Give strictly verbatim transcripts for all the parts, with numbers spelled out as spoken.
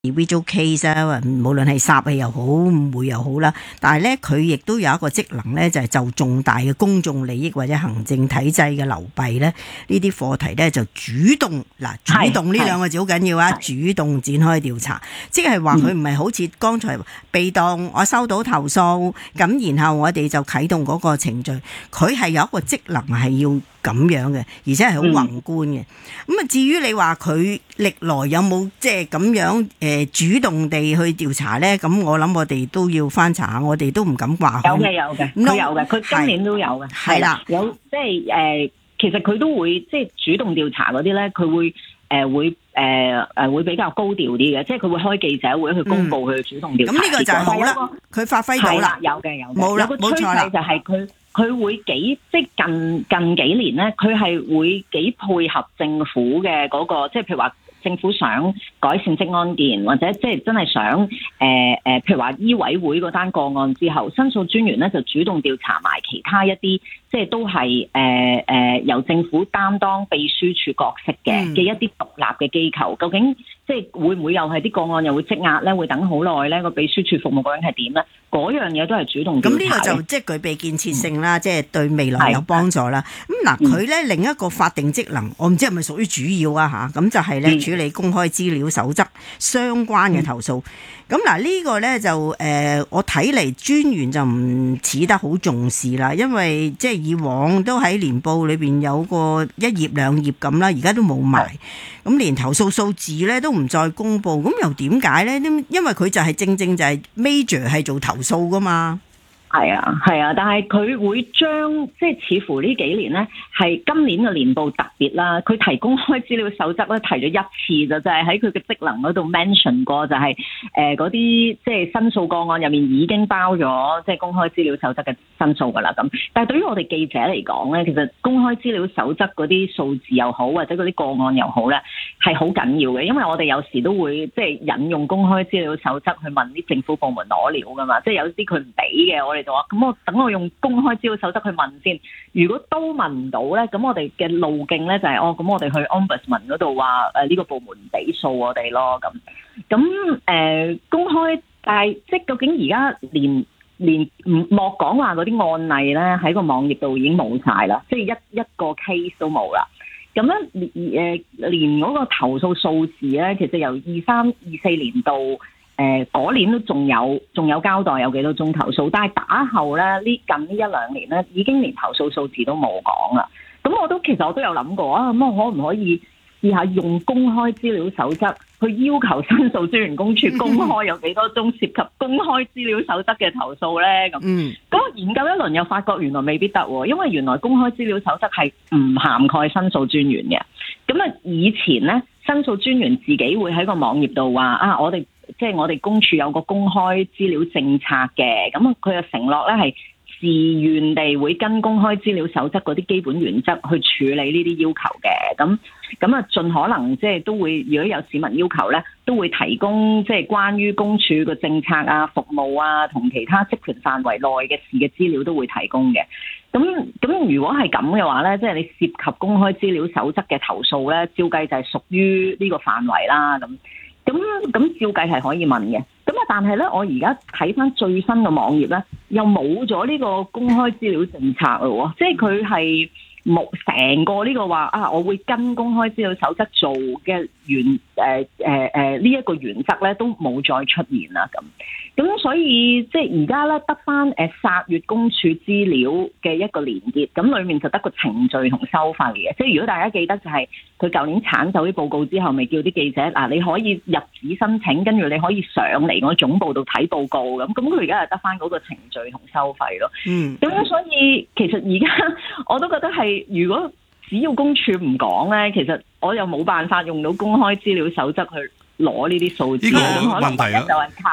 individual case 啊，無論係殺氣又好，誤會又好啦。但係咧，佢亦都有一個職能咧，就係就重大嘅公眾利益或者行政體制嘅流弊咧，呢啲課題咧就主動嗱，主動呢兩個字好緊要啊，主動展開調查，即係話佢唔係好似剛才被動，我收到投訴，咁然後我哋就啟動嗰個程序，佢係有一個職能係要咁樣嘅，而且係好宏觀嘅。咁啊、嗯，至於你話佢歷來有冇即係咁樣誒、呃、主動地去調查咧？咁我諗我哋都要翻查下，我哋都唔敢話。 有嘅有嘅，佢有嘅，佢今年都有嘅。係啦，有即係誒、呃，其實佢都會即係主動調查嗰啲咧，佢會誒、呃、會誒誒、呃、會比較高調啲嘅，即係佢會開記者會去公佈佢主動調查。咁呢、嗯、個就係好啦，佢發揮到啦。有嘅有嘅，冇啦，冇錯啦，有個趨勢就係佢。佢會幾即係近近幾年咧，佢係會幾配合政府嘅嗰、那個，即係譬如話政府想改善職安健，或者即係真係想誒誒、呃，譬如話醫委會嗰單個案之後，申訴專員咧就主動調查埋其他一啲，即係都係誒誒由政府擔當秘書處角色嘅嘅一啲獨立嘅機構，究竟即係會唔會又係啲個案又會積壓咧，會等好耐咧？個秘書處服務究竟係點咧？嗰樣嘢都係主動調查。咁呢個就即係具備建設性啦，嗯、即係對未來有幫助啦。咁嗱，佢咧另一個法定職能，我唔知係咪屬於主要啊嚇，咁就係咧處理公開資料守則相關嘅投訴。咁嗱、嗯、呢個咧就誒、呃，我睇嚟專員就唔似得好重視啦，因為即係以往都喺年報裏邊有個一頁兩頁咁啦，而家都冇埋。咁、嗯、連投訴數字咧都唔再公佈，咁又點解咧？因為佢就係正正就係 major 係做投訴噶嘛。係啊，係啊，但係佢會將即係似乎呢幾年咧，係今年嘅年報特別啦。佢提公開資料守則咧，提咗一次就就係喺佢嘅職能嗰度 mention 過，就係誒嗰啲即係申訴個案入面已經包咗即係公開資料守則嘅申訴㗎啦。咁，但係對於我哋記者嚟講咧，其實公開資料守則嗰啲數字又好，或者嗰啲個案又好咧，係好緊要嘅，因為我哋有時都會即係引用公開資料守則去問啲政府部門攞料㗎嘛。即係有啲佢唔俾嘅，我哋就話咁我等我用公開資料守則去問先。如果都問唔到咧，咁我哋嘅路徑咧就係、是、哦，咁我哋去 Ombudsman 嗰度話誒呢個部門唔俾數我哋咯。咁咁誒公開，但係即係究竟而家連連唔莫講話嗰啲案例咧喺個網頁度已經冇晒啦，即係一一個 case 都冇啦。咁咧誒連嗰個投訴數字咧，其實由二三二四年度。誒嗰、呃、年都仲有仲有交代有幾多宗投訴，但係打後咧呢近呢一兩年咧已經連投訴數字都冇講啦。咁我都其實我都有諗過啊，咁我可唔可以試下用公開資料守則去要求申訴專員公署公開有幾多宗涉及公開資料守則嘅投訴咧？咁咁、嗯、研究一輪又發覺原來未必得喎，因為原來公開資料守則係唔涵蓋申訴專員嘅。咁啊以前咧申訴專員自己會喺個網頁度話啊，我哋。即係我哋公署有個公開資料政策嘅，咁佢嘅承諾咧係自願地會跟公開資料守則嗰啲基本原則去處理呢啲要求嘅，咁咁啊盡可能即係都會，如果有市民要求咧，都會提供即係關於公署嘅政策啊、服務啊同其他職權範圍內嘅事嘅資料都會提供嘅。咁咁如果係咁嘅話咧，即係你涉及公開資料守則嘅投訴咧，照計就係屬於呢個範圍啦。咁咁咁照計係可以問嘅，咁啊但係咧，我而家睇翻最新嘅網頁咧，又冇咗呢個公開資料政策咯，即係佢係冇成個呢個話啊，我會跟公開資料守則做嘅原誒誒誒呢一個原則咧，都冇再出現啦。咁咁所以即係而家咧得翻誒殺閱公署資料嘅一個連結，咁裏面就得個程序同收費嘅。即係如果大家記得就係佢舊年鏟走啲報告之後，咪叫啲記者嗱、啊，你可以入紙申請，跟住你可以上嚟我總部度睇報告咁。咁佢而家係得翻嗰個程序同收費咯。嗯，咁所以其實而家我都覺得係，如果只要公署唔講咧，其實我又冇辦法用到公開資料守則去攞呢啲數字。 呢個問題啊， 就係靠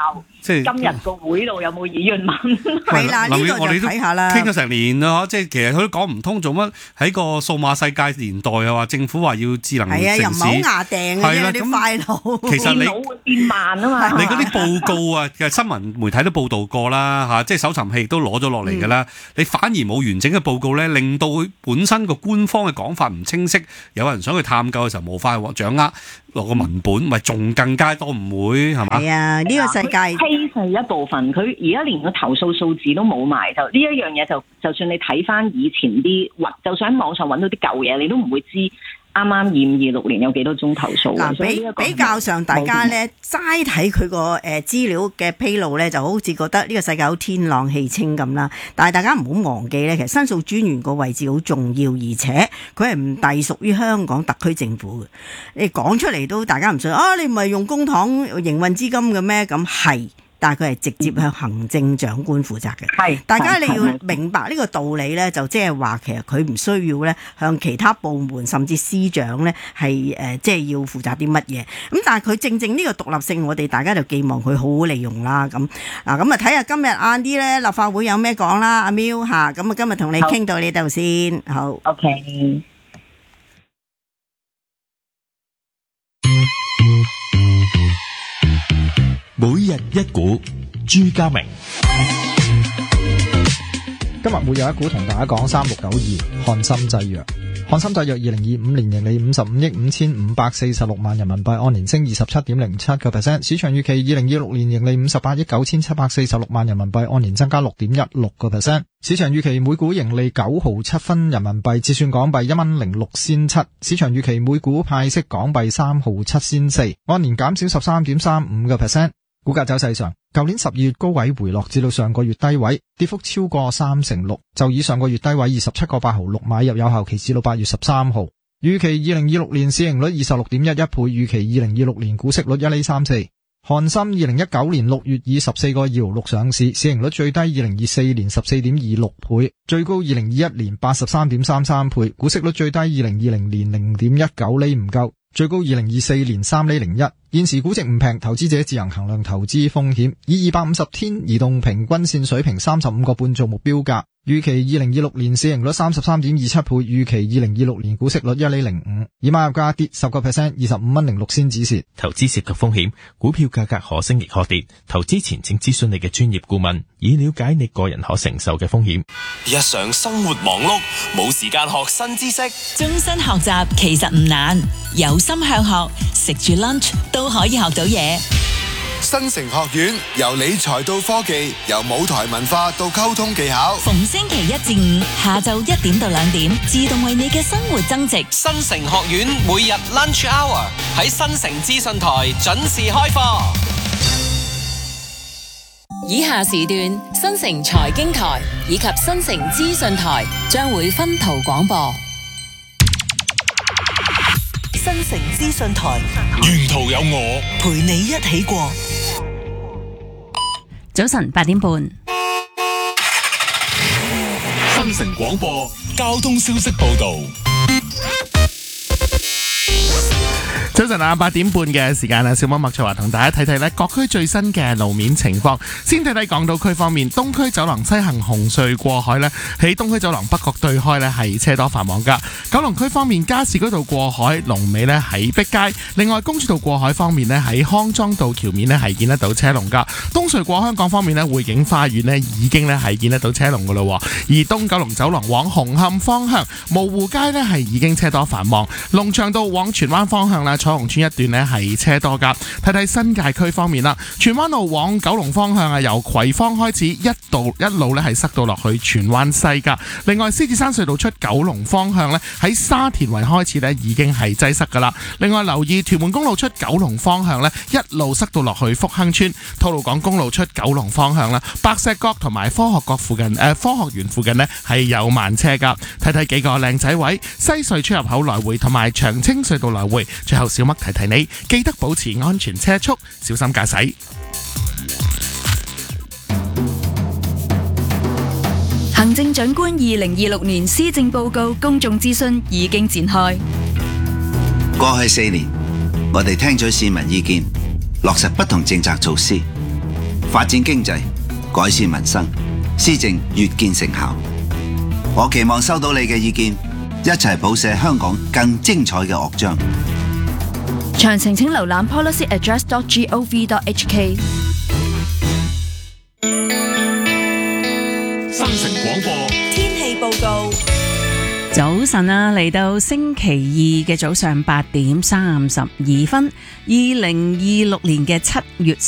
即係今日個會度有冇議員問？ 係啦，呢個就睇下啦。 傾咗成年啦，即係其實佢都講唔通，做乜喺個數碼世界年代又話政府話要智能城市， 係啊，又唔係好牙掟嘅啫，啲快樂。 其實你電腦會變慢啊嘛。 你嗰啲報告啊，其實新聞媒體都報導過啦嚇，即係搜尋器亦都攞咗落嚟㗎啦。嗯、你反而冇完整嘅報告咧，令到佢本身個官方嘅講法唔清晰，有人想去探究嘅時候冇法掌握落個文本，咪仲更加多唔會係嘛？係啊，呢、呢個世界批係一部分，佢而家連個投訴數字都冇埋，就呢一樣嘢就就算你睇翻以前啲或，就算喺網上揾到啲舊嘢，你都唔會知啱啱二五二六年有幾多宗投訴。 嗱，比比較上大家咧齋睇佢個誒資料嘅披露咧，就好似覺得呢個世界好天朗氣清咁啦。但係大家唔好忘記咧，其實申訴專員個位置好重要，而且佢係唔隸屬於香港特區政府嘅。你講出嚟都大家唔信啊！你唔係用公帑營運資金嘅咩？咁係。但係佢係直接向行政長官負責嘅，係、嗯、大家你要明白呢個道理咧，就即係話其實佢唔需要咧向其他部門甚至司長咧係誒即係要負責啲乜嘢。咁但係佢正正呢個獨立性，我哋大家就寄望佢好好利用啦。咁嗱咁啊睇下今日晏啲咧立法會有咩講啦，阿 Miu 嚇。咁啊今日同你傾到呢度先，好 OK。 每日一股，朱家明。 今日每日一股同大家講三六九二漢森製藥。漢森製藥二零二五年盈利五十五億五千五百四十六萬人民幣，按年升二十七點零七個 percent。市場預期二零二六年盈利五十八億九千七百四十六萬人民幣，按年增加六點一六個 percent。市場預期每股盈利九毫七分人民幣，折算港幣一蚊零六仙七。市場預期每股派息港幣三毫七仙四，按年減少十三點三五個 percent。股價走勢上，舊年十二月高位回落至到上個月低位，跌幅超過三成六，就以上個月低位二十七個八毫六買入，有效期至到八月十三號。預期二零二六年市盈率二十六點一一倍，預期二零二六年股息率一厘三四。漢森二零一九年六月以十四個二毫六上市，市盈率最低二零二四年十四點二六倍，最高二零二一年八十三點三三倍，股息率最低二零二零年零點一九厘唔夠，最高二零二四年三厘零一。現時估值唔平，投資者自行衡量投資風險，以二百五十天移動平均線水平三十五個半做目標價。預期二零二六年市盈率三十三點二七倍，預期二零二六年股息率一厘零五，以買入價跌十個 percent， 二十五蚊零六仙止蝕。 投資涉及風險，股票價格可升亦可跌，投資前請諮詢你嘅專業顧問，以了解你個人可承受嘅風險。 日常生活忙碌，冇時間學新知識。 終身學習其實唔難，有心向學，食住 lunch 都可以學到嘢。 新城學院由理財到科技，由舞台文化到溝通技巧， 逢星期一至五下晝一點到兩點，自動為你嘅生活增值。 新城學院每日 lunch hour 喺新城資訊台準時開課。 以下時段新城財經台以及新城資訊台將會分途廣播。新城資訊台， 沿途有我陪你一起過。早晨八點半， 新城廣播交通消息報道。 早晨啊，八點半嘅時間啊，小貓麥翠華同大家睇睇呢各區最新嘅路面情況。先睇睇港島區方面，東區走廊西行紅隧過海呢，喺東區走廊北角對開呢係車多繁忙噶。九龍區方面，加士居道過海龍尾呢喺碧街。另外，公主道過海方面呢，喺康莊道橋面呢係見得到車龍噶。東隧過香港方面呢，匯景花園呢已經呢係見得到車龍噶咯。而東九龍走廊往紅磡方向，蕪湖街呢係已經車多繁忙。龍翔道往荃灣方向啦，彩虹村一段呢係車多噶。睇睇新界區方面啦，荃灣路往九龍方向啊，由葵芳開始一度一路呢係塞到落去荃灣西噶。另外，獅子山隧道出九龍方向呢，喺沙田圍開始呢已經係擠塞噶啦。另外，留意屯門公路出九龍方向呢，一路塞到落去福亨村。吐露港公路出九龍方向啦，白石角同埋科學角附近誒、呃、科學園附近呢係有慢車噶。睇睇幾個靚仔位，西隧出入口來回同埋長青隧道來回。最後小麥提提你，記得保持安全車速，小心駕駛。 行政長官二零二六年施政報告公眾諮詢已經展開。 過去四年，我哋聽取市民意見，落實不同政策措施， 發展經濟，改善民生，施政越見成效。我期望收到你嘅意見，一齊譜寫香港更精彩嘅樂章。 詳情請瀏覽 policy address dot gov dot h k。 新城廣播天氣報告。 早晨啊，嚟到星期二嘅早上八點三十二分，二零二六年嘅七月